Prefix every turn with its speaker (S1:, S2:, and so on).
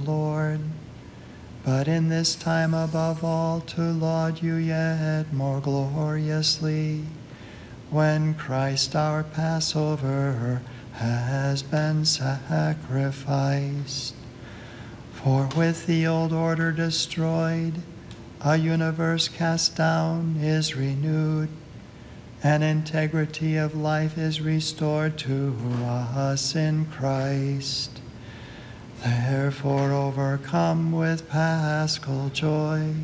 S1: Lord. But in this time above all to laud you yet more gloriously, when Christ our Passover has been sacrificed. For with the old order destroyed, a universe cast down is renewed, and integrity of life is restored to us in Christ. Therefore, overcome with paschal joy,